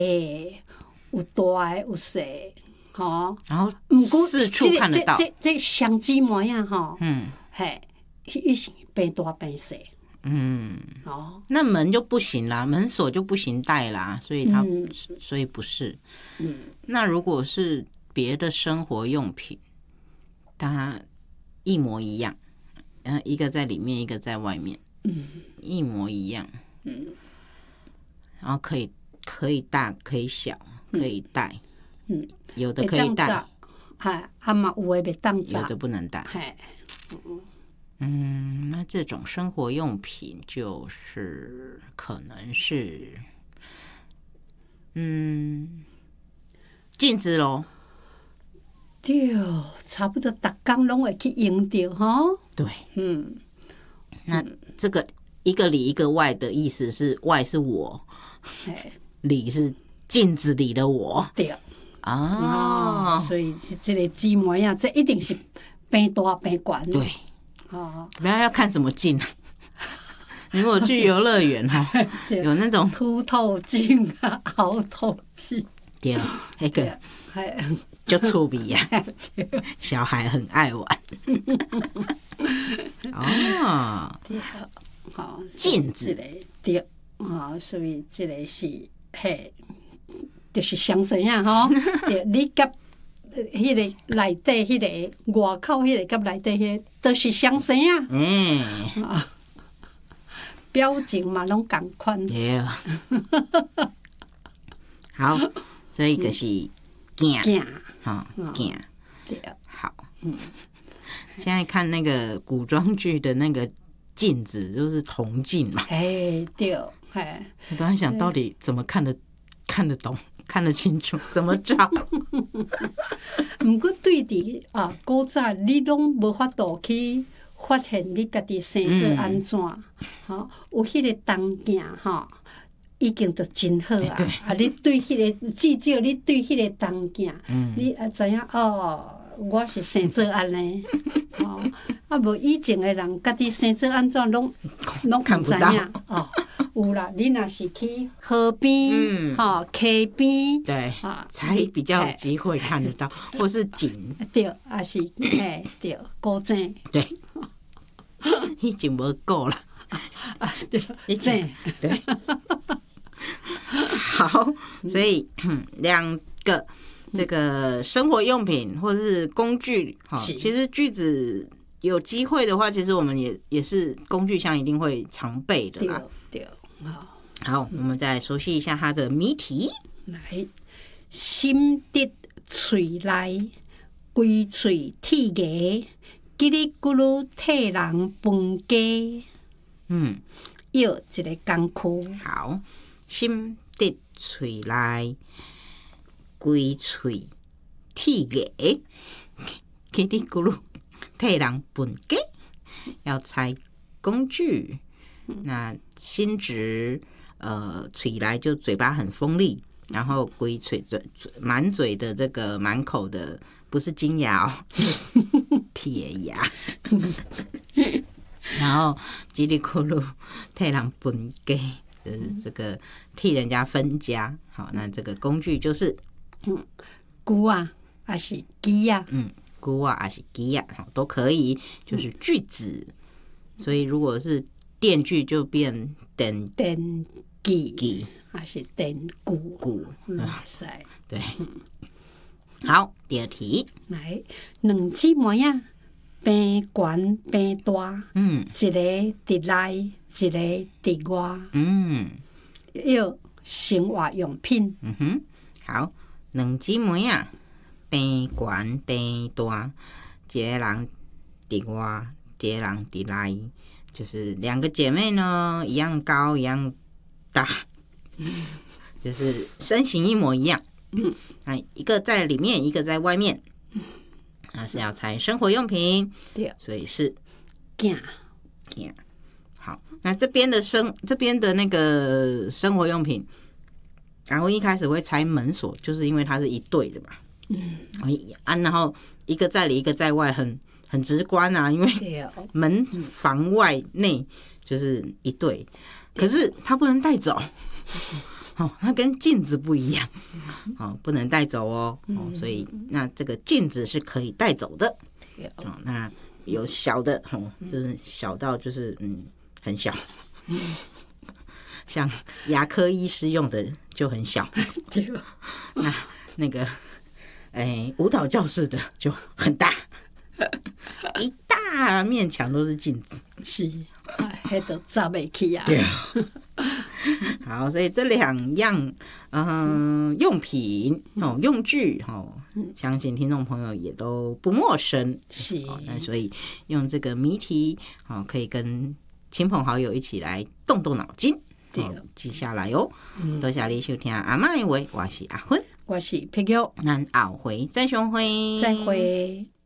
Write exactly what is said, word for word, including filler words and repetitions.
诶，有大的有小的，吼。 然后毋过四处看得到。 这这这相机模样吼， 嗯， 嘿，伊是变大变小。 嗯， 哦， 那门就不行啦，门锁就不行带啦，所以它、 嗯、 所以不是。 嗯， 那如果是别的生活用品，它一模一样，然后一个在里面，一个在外面， 嗯， 一模一样，嗯，然后可以可以大可以小，可以带，嗯，有的可以带， 哎，啊嘛有的袂当扎， 有的不能带， 嘿。 嗯，那这种生活用品就是可能是，嗯，镜子咯。 对，差不多每天拢会去用到吼。 对， 嗯， 那这个一个里一个外的意思是，外是我，里是镜子里的我。 对啊、 哦，所以这个纸模样，这一定是变大变悬。 对。 哦， 不要要看什么镜，如果去游乐园哈，有那种凸透镜啊、凹透镜， 对，那个就触鼻呀，小孩很爱玩。哦， 对，好， 镜子对，啊，所以这个是嘿，就是相生啊吼，对，你甲。迄个内底，迄个外口，迄个甲内底，迄个都是相生啊。 嗯， 啊，表情嘛拢同款。 对。好，所以就是镜， 镜， 哈，镜。 对。 好，嗯。现在看那个古装剧的那个镜子，就是铜镜嘛。 哎，对，哎。 我都在想到底怎么看得看得懂。看得清楚怎么照？ 不过对伫啊古早，你拢无法度去发现你家己生做安怎，吼、嗯，有迄个铜镜吼，已经都真好啊！ 欸、 啊，你对迄、那个至少你对迄个铜镜，嗯、你啊知影哦，我是生做安尼，哦，啊无以前的人家己生做安怎，拢拢唔知影哦。有啦，你若是去河边、哈溪边， 对，啊，才比较有机会看得到，或是景， 对，啊是，嘿，对，古井， 对，已经无够了， 啊对，已经对，好，所以两个这个生活用品或者是工具，哈，其实句子有机会的话，其实我们也也是工具箱一定会常备的啦， 对。 好，我们再熟悉一下它的谜题。 来，心得喙内，规喙铁牙，叽里咕噜替人分家。嗯，要一个工具。 好，心得喙内，规喙铁牙，叽里咕噜替人分家。要猜工具。那心直，呃，嘴来就嘴巴很锋利，然后龟嘴嘴满嘴的这个满口的不是金牙哦，铁牙，然后叽里咕噜替人分家，就是这个替人家分家。好，那这个工具就是嗯，鼓啊，还是机啊， 嗯，鼓啊，还是机啊，好都可以，就是句子。所以如果是电锯就变电电锯， 锯还是电鼓鼓， 哇塞， 对。好，第二题， 来，两姊妹啊，边悬边大，嗯，一个伫内，一个伫外，嗯，要生活用品， 嗯哼，好，两姊妹啊，边悬边大，一个人伫外，一个人伫内。就是两个姐妹呢，一样高，一样大，就是身形一模一样。嗯，那一个在里面，一个在外面。那是要猜生活用品， 对， 所以是镜镜。好，那这边的生这边的那个生活用品，然后一开始会猜门锁，就是因为它是一对的嘛。嗯，啊，然后一个在里，一个在外，很。很直观啊，因为门房外内就是一对，可是他不能带走， 哦，它跟镜子不一样，哦，不能带走哦，哦，所以那这个镜子是可以带走的，哦，那有小的，哦，就是小到就是嗯很小，像牙科医师用的就很小，那那个哎舞蹈教室的就很大，一大面墙都是镜子， 是，迄都扎袂起啊。 对啊。好，所以这两样嗯、呃、用品哦用具哦，相信听众朋友也都不陌生。 是， 哦，那所以用这个谜题哦，可以跟亲朋好友一起来动动脑筋，哦，记下来哦。嗯、多谢你收听阿嬷的话，我是阿芬， 我是碧玉， 咱后回再相会， 再会。